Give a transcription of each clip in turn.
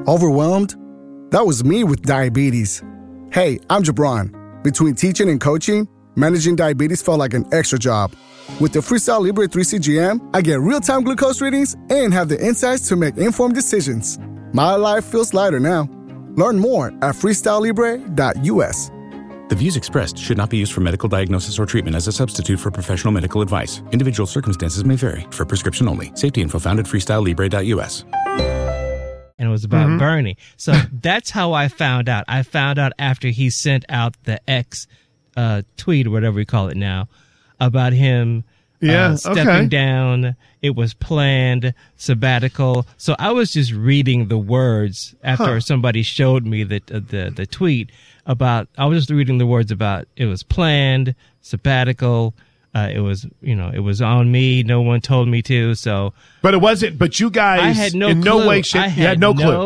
Overwhelmed? That was me with diabetes. Hey, I'm Jabron. Between teaching and coaching, managing diabetes felt like an extra job. With the Freestyle Libre 3 CGM, I get real-time glucose readings and have the insights to make informed decisions. My life feels lighter now. Learn more at freestylelibre.us. The views expressed should not be used for medical diagnosis or treatment as a substitute for professional medical advice. Individual circumstances may vary. For prescription only. Safety info found at freestylelibre.us. And it was about Bernie. So that's how I found out. I found out after he sent out the X tweet, or whatever we call it now, about him stepping down. It was planned, sabbatical. So I was just reading the words after somebody showed me the tweet about, I was just reading the words about it was planned, sabbatical. It was on me. No one told me to. So, but it wasn't. But you guys, I had no in clue. no way, shape, I you had no clue.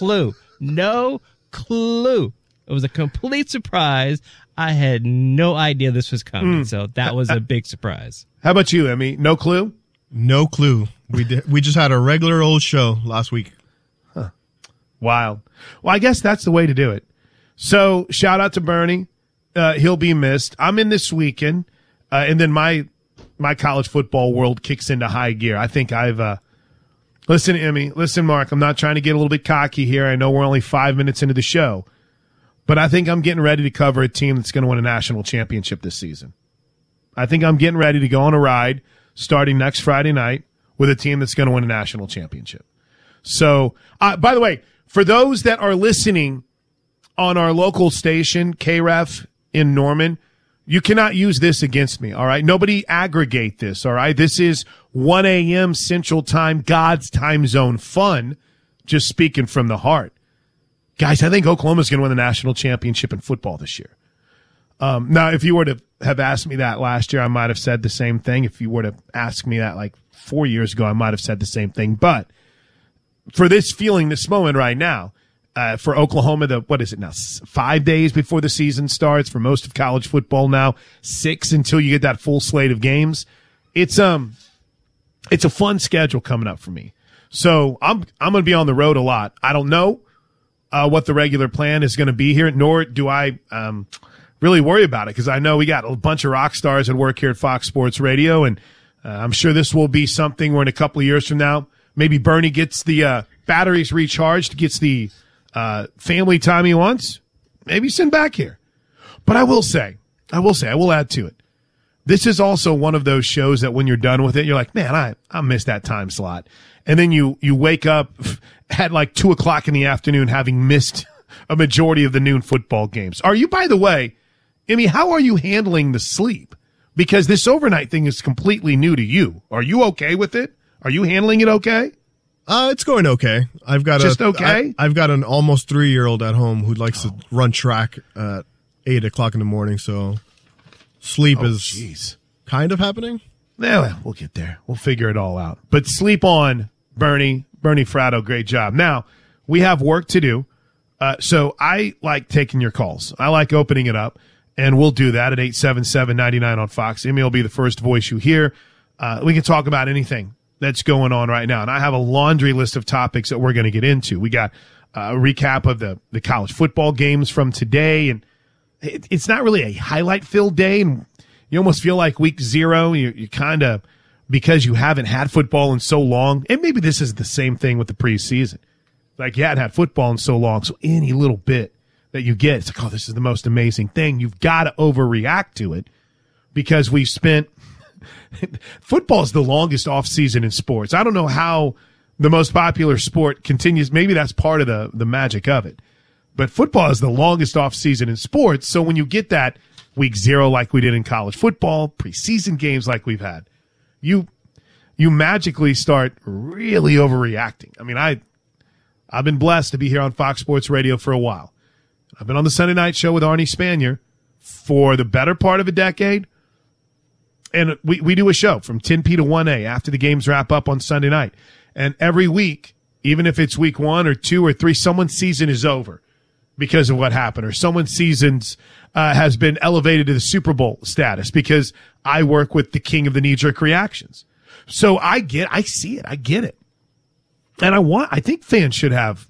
No clue. It was a complete surprise. I had no idea this was coming. So that was a big surprise. How about you, Emmy? No clue? No clue. We just had a regular old show last week. Wild. Well, I guess that's the way to do it. So shout out to Bernie. He'll be missed. I'm in this weekend. And then my college football world kicks into high gear. I think I've listen, Emmy. Listen, Mark. I'm not trying to get a little bit cocky here. I know we're only 5 minutes into the show, but I think I'm getting ready to cover a team that's going to win a national championship this season. I think I'm getting ready to go on a ride starting next Friday night with a team that's going to win a national championship. So, by the way, for those that are listening on our local station, KREF in Norman, you cannot use this against me, all right? Nobody aggregate this, all right? This is 1 a.m. Central Time, God's time zone fun, just speaking from the heart. Guys, I think Oklahoma's going to win the national championship in football this year. Now, if you were to have asked me that last year, I might have said the same thing. If you were to ask me that like 4 years ago, I might have said the same thing. But for this feeling, this moment right now, for Oklahoma, what is it now? 5 days before the season starts. For most of college football now, 6 until you get that full slate of games. It's a fun schedule coming up for me. So I'm going to be on the road a lot. I don't know what the regular plan is going to be here, nor do I really worry about it, because I know we got a bunch of rock stars that work here at Fox Sports Radio, and I'm sure this will be something where in a couple of years from now, maybe Bernie gets the batteries recharged, gets the family time he wants, maybe send back here. But I will add to it. This is also one of those shows that when you're done with it, you're like, man, I missed that time slot. And then you wake up at like 2:00 in the afternoon having missed a majority of the noon football games. Are you, by the way, Emmy, how are you handling the sleep? Because this overnight thing is completely new to you. Are you okay with it? Are you handling it okay? It's going okay. I've got I've got an almost 3-year-old at home who likes to run track at 8:00 in the morning. So sleep is kind of happening. Yeah, well, we'll get there. We'll figure it all out. But sleep on, Bernie Fratto. Great job. Now we have work to do. So I like taking your calls. I like opening it up, and we'll do that at 877-99 on Fox. Emmy will be the first voice you hear. We can talk about anything that's going on right now. And I have a laundry list of topics that we're going to get into. We got a recap of the college football games from today. And it's not really a highlight-filled day. And you almost feel like week 0, you kind of, because you haven't had football in so long. And maybe this is the same thing with the preseason. Like you hadn't had football in so long. So any little bit that you get, it's like, oh, this is the most amazing thing. You've got to overreact to it because we've spent football is the longest off season in sports. I don't know how the most popular sport continues. Maybe that's part of the magic of it. But football is the longest off season in sports. So when you get that week 0 like we did in college football, preseason games like we've had, you magically start really overreacting. I mean, I've been blessed to be here on Fox Sports Radio for a while. I've been on the Sunday night show with Arnie Spanier for the better part of a decade. And we do a show from 10P to 1A after the games wrap up on Sunday night. And every week, even if it's week 1 or 2 or 3, someone's season is over because of what happened, or someone's season's has been elevated to the Super Bowl status because I work with the king of the knee-jerk reactions. So I see it. I get it. And I think fans should have